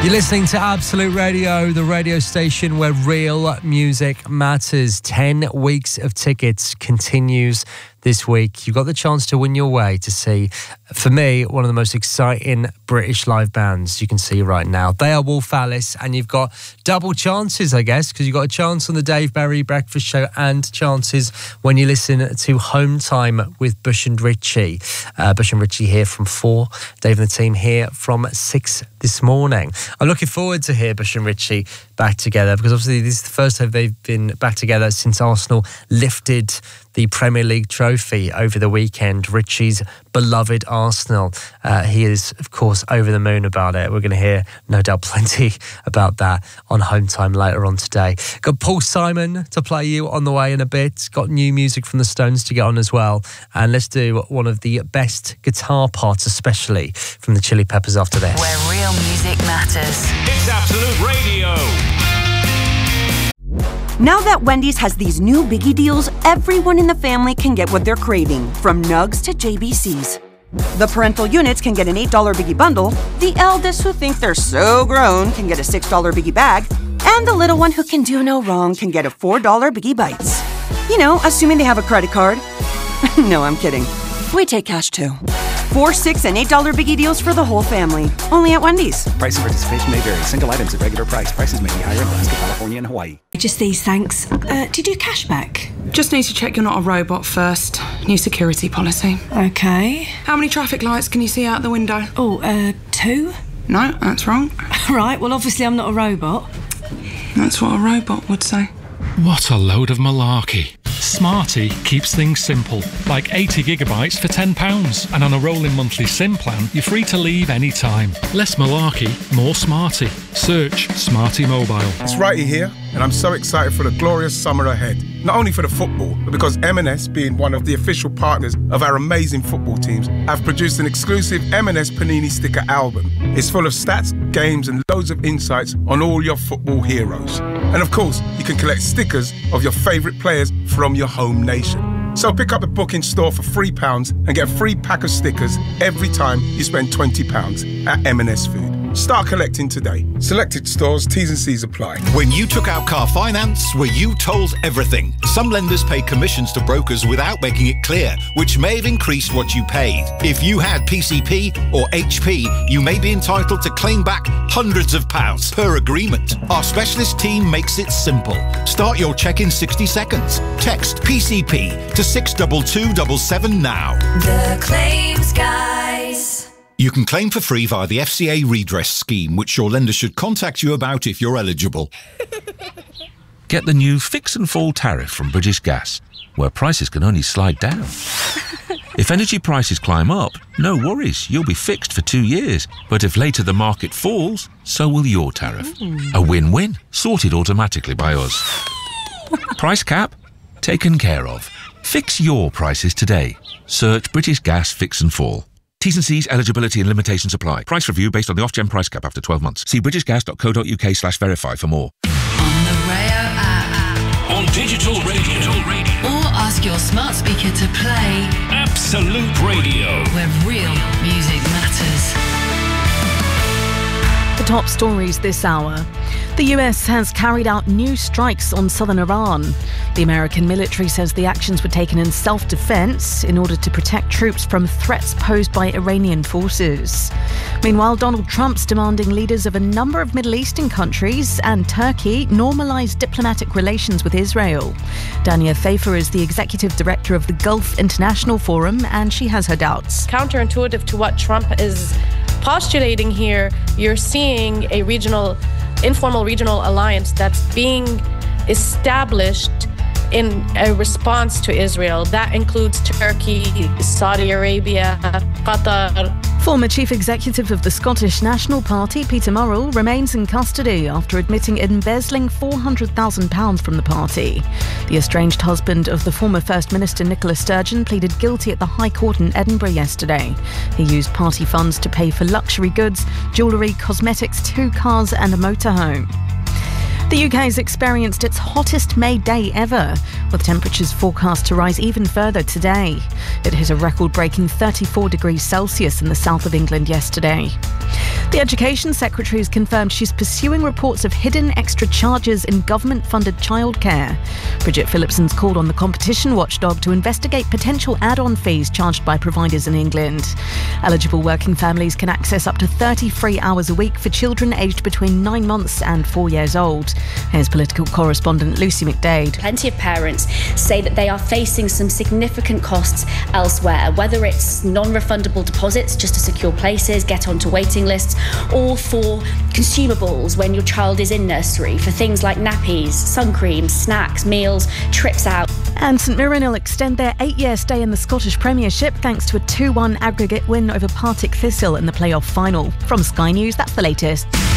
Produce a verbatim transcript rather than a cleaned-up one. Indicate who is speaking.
Speaker 1: You're listening to Absolute Radio, the radio station where real music matters. Ten weeks of tickets continues this week. You've got the chance to win your way to see, for me, one of the most exciting British live bands you can see right now. They are Wolf Alice, and you've got double chances, I guess, because you've got a chance on the Dave Berry Breakfast Show and chances when you listen to Home Time with Bush and Richie. Uh, Bush and Richie here from four. Dave and the team here from six this morning. I'm looking forward to hear Bush and Richie back together, because obviously this is the first time they've been back together since Arsenal lifted the Premier League trophy over the weekend. Richie's beloved Arsenal. Uh, he is, of course, over the moon about it. We're going to hear, no doubt, plenty about that on Home Time later on today. Got Paul Simon to play you on the way in a bit. Got new music from the Stones to get on as well. And let's do one of the best guitar parts, especially from the Chili Peppers after this.
Speaker 2: Where real music matters.
Speaker 3: It's Absolute Radio.
Speaker 4: Now that Wendy's has these new biggie deals, everyone in the family can get what they're craving, from nugs to J B Cs. The parental units can get an eight dollar biggie bundle, the eldest who think they're so grown can get a six dollar biggie bag, and the little one who can do no wrong can get a four dollar biggie bites. You know, assuming they have a credit card. No, I'm kidding. We take cash too. Four, six, and eight dollar biggie deals for the whole family. Only at Wendy's.
Speaker 5: Price and participation may vary. Single items at regular price. Prices may be higher in Alaska, California, and Hawaii.
Speaker 6: Just these, thanks. Uh, do you do cash back?
Speaker 7: Just need to check you're not a robot first. New security policy.
Speaker 6: Okay.
Speaker 7: How many traffic lights can you see out the window?
Speaker 6: Oh, uh, two?
Speaker 7: No, that's wrong.
Speaker 6: Right, well, obviously I'm not a robot.
Speaker 7: That's what a robot would say.
Speaker 8: What a load of malarkey. Smarty keeps things simple, like eighty gigabytes for ten pounds. And on a rolling monthly SIM plan, you're free to leave any time. Less malarkey, more Smarty. Search Smarty Mobile.
Speaker 9: It's Righty here, and I'm so excited for the glorious summer ahead. Not only for the football, but because M and S, being one of the official partners of our amazing football teams, have produced an exclusive M and S Panini sticker album. It's full of stats, games, and loads of insights on all your football heroes. And of course, you can collect stickers of your favourite players from your home nation. So pick up the book in store for three pounds and get a free pack of stickers every time you spend twenty pounds at M and S Food. Start collecting today. Selected stores, T's and C's apply.
Speaker 10: When you took out car finance, were you told everything? Some lenders pay commissions to brokers without making it clear, which may have increased what you paid. If you had P C P or H P, you may be entitled to claim back hundreds of pounds per agreement. Our specialist team makes it simple. Start your check in sixty seconds. Text P C P to six two two seven seven now.
Speaker 2: The Claims Guys.
Speaker 10: You can claim for free via the F C A redress scheme, which your lender should contact you about if you're eligible.
Speaker 11: Get the new Fix and Fall tariff from British Gas, where prices can only slide down. If energy prices climb up, no worries, you'll be fixed for two years. But if later the market falls, so will your tariff. A win-win, sorted automatically by us. Price cap? Taken care of. Fix your prices today. Search British Gas Fix and Fall. T's and C's, eligibility and limitations apply. Price review based on the Ofgem price cap after twelve months. See britishgas.co.uk slash verify for more.
Speaker 2: On the Rayo app.
Speaker 3: On digital radio.
Speaker 2: Or ask your smart speaker to play
Speaker 3: Absolute Radio.
Speaker 2: Where real music matters.
Speaker 12: The top stories this hour. The U S has carried out new strikes on southern Iran. The American military says the actions were taken in self-defense in order to protect troops from threats posed by Iranian forces. Meanwhile, Donald Trump's demanding leaders of a number of Middle Eastern countries and Turkey normalize diplomatic relations with Israel. Dania Pfeiffer is the executive director of the Gulf International Forum, and she has her doubts.
Speaker 13: Counterintuitive to what Trump is postulating here, you're seeing a regional informal regional alliance that's being established in a response to Israel. That includes Turkey, Saudi Arabia, Qatar.
Speaker 12: Former chief executive of the Scottish National Party, Peter Murrell, remains in custody after admitting embezzling four hundred thousand pounds from the party. The estranged husband of the former First Minister Nicola Sturgeon pleaded guilty at the High Court in Edinburgh yesterday. He used party funds to pay for luxury goods, jewellery, cosmetics, two cars and a motorhome. The U K has experienced its hottest May day ever, with temperatures forecast to rise even further today. It hit a record-breaking thirty-four degrees Celsius in the south of England yesterday. The Education Secretary has confirmed she's pursuing reports of hidden extra charges in government-funded childcare. Bridget Phillipson's called on the competition watchdog to investigate potential add-on fees charged by providers in England. Eligible working families can access up to thirty free hours a week for children aged between nine months and four years old. Here's political correspondent Lucy McDade.
Speaker 14: Plenty of parents say that they are facing some significant costs elsewhere, whether it's non-refundable deposits just to secure places, get onto waiting lists, or for consumables when your child is in nursery, for things like nappies, sun creams, snacks, meals, trips out.
Speaker 12: And St Mirren will extend their eight-year stay in the Scottish Premiership thanks to a two one aggregate win over Partick Thistle in the playoff final. From Sky News, that's the latest.